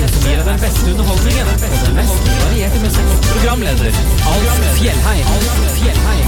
som gir den beste underholdningen og den mest varierte musikk. Programleder Alf Fjellheim.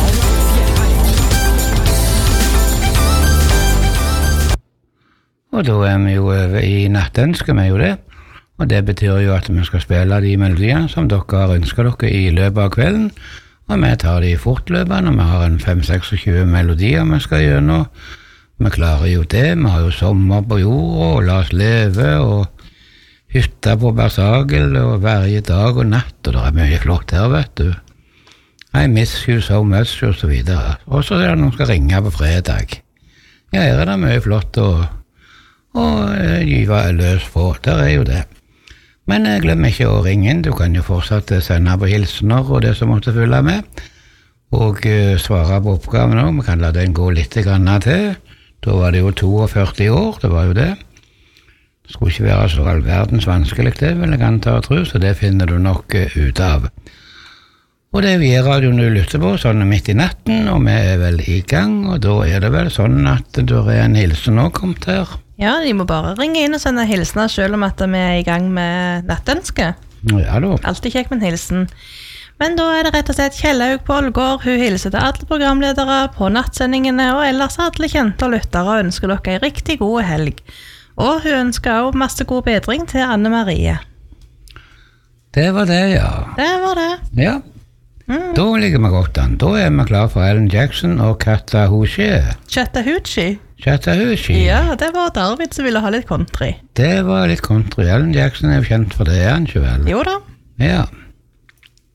Og da vi jo over i nattønske, vi jo det. Og det betyr jo at vi skal spille de melodiene som dere har ønsket dere i løpet av kvelden. Og vi tar de fortløpende, og vi har en 5-26 melodier vi skal gjennom. Vi klarer jo det, vi har jo sommer på jord, og la oss leve, og hytta på Bersagel, og hverje dag og natt, og det er mye flott her, vet du. I miss you so much, og så videre. Og så er det noen som skal ringe på fredag. Ja, her er det mye flott, og gyve løs på, der er jo det. Men glem ikke å ringe inn, du kan jo fortsatt sende på hilsener og det som måtte følge med, og svare på oppgaven også, vi kan la den gå litt grann til. Da var det jo 42 år, det var jo det. Det skulle ikke være så all verdens vanskelig det, vil jeg anta og tro, så det finner du nok ut av. Og det vi radio nå lytter på, sånn midt i natten, og vi er vel i gang, og da er det vel sånn at det er en hilsen også kommet her. Ja, de må bare ringe inn og sende hilsener selv om at vi er i gang med nattønske. Ja da. Alltid kjekk med en hilsen. Men da er det rett og slett Kjellaug på Ålgård. Hun hilser til alle programledere på nattsendingene, og ellers alle kjente og lyttere ønsker dere en riktig god helg. Og hun ønsker også masse god bedring til Anne Marie. Det var det, ja. Det var det. Ja. Da ligger vi godt an. Da er vi klar for Alan Jackson og Chattahoochee. Chattahoochee? Chattahoochee. Ja, det var David som ville ha litt country. Det var litt country. Alan Jackson er jo kjent for det, er han ikke vel? Jo da. Ja.